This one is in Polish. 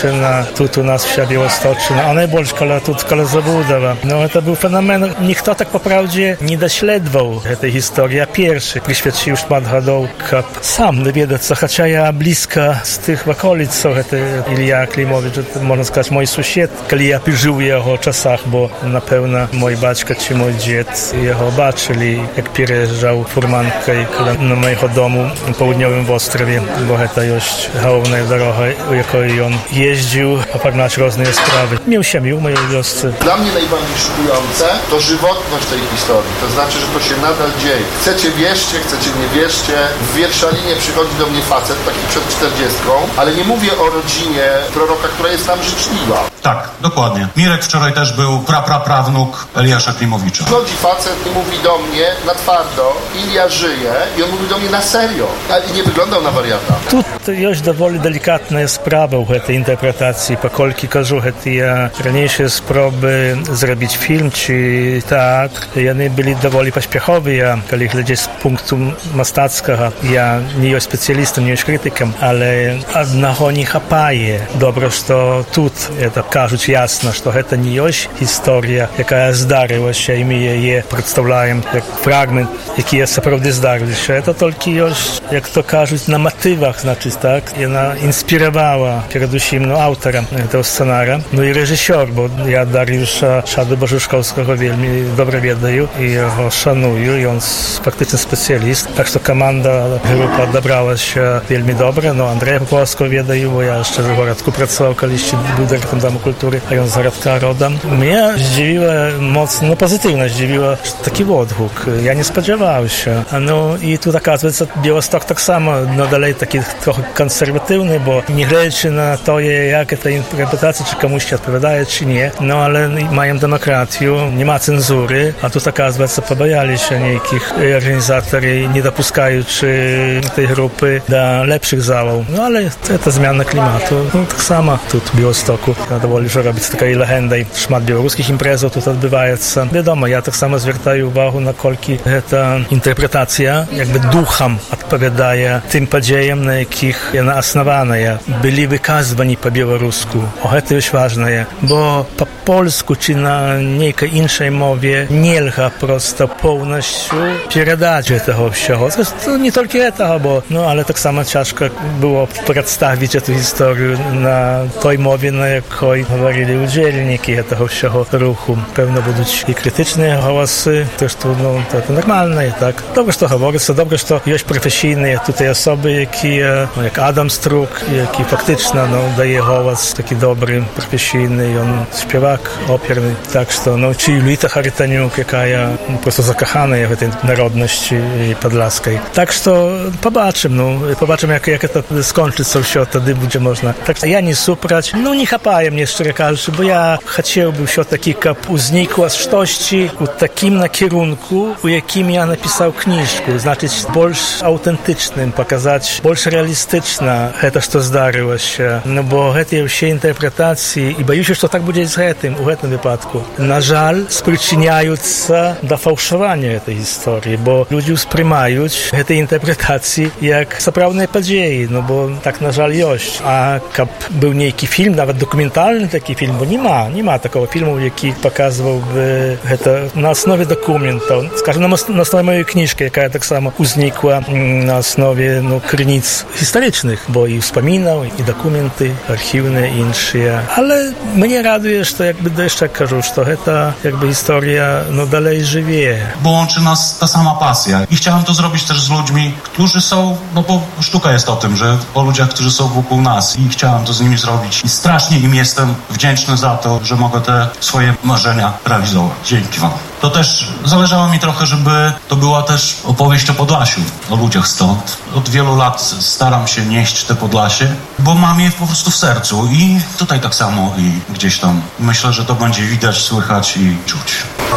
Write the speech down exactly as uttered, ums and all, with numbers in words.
Галичина, тут у нас вся Białostocina, а найбільш коли тут, коли забудова. Ну, це був феномен. Ніхто так, по правді, не дослідував цієї історії. Я перший присвячив шмат годов, щоб сам довідатися, хоча я близько з тих околиць, це Ілля Климович, можна сказати, мій сусід, коли я жив у його часах, бо, напевно, мій батько чи мій дід його бачили, як переїжджав фурманкою на моєго дому у Południowym острові, бо це є головна дорога, у якої він їздив, ogarnać różne sprawy. Miał siemię w mojej wiosce. Dla mnie najbardziej szokujące to żywotność tej historii. To znaczy, że to się nadal dzieje. Chcecie wierzcie, chcecie nie wierzcie. W Wierszalinie przychodzi do mnie facet, taki przed czterdziestką, ale nie mówię o rodzinie proroka, która jest nam życzliwa. Tak, dokładnie. Mirek wczoraj też był pra-pra-prawnuk Eliasza Klimowicza. Przychodzi facet i mówi do mnie na twardo, Ilia żyje, i on mówi do mnie na serio. I nie wyglądał na wariata. Тут jest доволі делікатна справа в цій інтерпретації, покольки кажу, ті раніше спроби зробити фільм чи театр, вони були доволі поспіхові, коли глядять з пункту мистецького. Я не є спеціалістом, не є критиком, але одного не хапає. Добре, що тут це кажуть ясно, що це не є історія, яка здарилася, і ми її представляємо як фрагмент, який справді здарився. Це тільки є, як то кажуть, на мотивах, значить, так, вона інспірувала передусім ну, автора цього сценарія, ну і режисер, бо я Дар'юша Шаду-Божушковського вельми добре відаю і його шаную, і він фактично спеціаліст, так що команда, група добралася вельми добре, ну Андрея Поповського відаю, бо я ще в городку працював, коли ще був директором Дому культури, а він з городка родом. Мене здивило, моцно, ну позитивно здивило такий відгук, я не сподівався. Ну і тут, оказується, Białystok так само, но далі такий трохи консервативний, бо не глядячи на то, як ця інтерпретація, чи комусь відповідає, чи ні. Ну, але маємо демократію, нема цензури, а тут, оказується, побоялися ніяких організаторів, не допускаючи цієї групи до lepszych залів. Ну, але це зміна клімату. Ну, так само тут в Białymstoku. Доволі вже робиться такою легендою. Шмат білоруських імпрезів тут відбувається. Відомо, я так само звертаю увагу, наскільки ця інтерпретація, якби духом відповідає тим подіям, на яких вона основана. Byli wykazywani po białorusku. O, to jest ważne, bo po polsku czy na niejkiej innej mowie nie lcha prosto pełnością przekazać tego wszystkiego. To nie tylko tego, bo no, ale tak samo ciężko było przedstawić tę historię na tej mowie, na jakiej mówili udzielniki tego wszystkiego ruchu. Pewno będą i krytyczne głosy, też to, no, to, to normalne, tak. Dobrze, że to mówi, dobrze, że jest profesjonalne tutaj osoby, jakie, no, jak Adam Struk, jaki faktycznie no, daje głos taki dobry, profesjonalny, on śpiewak operny, tak że no, czy Julita Charytaniuk, jaka ja po prostu zakochana w tej narodności podlaskiej. Tak że pobaczymy, no, pobaczymy jak, jak to skończy się, wtedy będzie można. Tak że ja nie suprać, no nie chapaję mnie szczerze кажучи, bo ja chciałbym się taki kap uznikła z sztości u takim na kierunku, u jakim ja napisał książkę, znaczy больше autentycznym, pokazać больше realistyczna, to, co zdarzyło się. No bo te wszystkie interpretacje i boję się, że tak będzie z tym, u tym wypadku. Na żal przyczyniają się do fałszowania tej historii, bo ludzie wspiermają te interpretacje jak naprawdę podzieje, no bo tak na żal jest. A jak był niejaki film, nawet dokumentalny taki film, bo nie ma, nie ma takiego filmu, jaki pokazywałby to na osnowie dokumentu. Скажем, na osnowie mojej książki, jaka tak samo uznikła na osnowie no, krynic historycznych, bo i wspominał, i dokumenty archiwne, i inne. Ale mnie raduje, że to jakby jeszcze кажу, że ta jakby historia no, dalej żyje. Bo łączy nas ta sama pasja. I chciałem to zrobić też z ludźmi, którzy są, no bo sztuka jest o tym, że o ludziach, którzy są wokół nas. I chciałem to z nimi zrobić. I strasznie im jestem wdzięczny za to, że mogę te swoje marzenia realizować. Dzięki wam. To też zależało mi trochę, żeby to była też opowieść o Podlasiu, o ludziach stąd. Od wielu lat staram się nieść te Podlasie, bo mam je po prostu w sercu i tutaj tak samo i gdzieś tam. Myślę, że to będzie widać, słychać i czuć.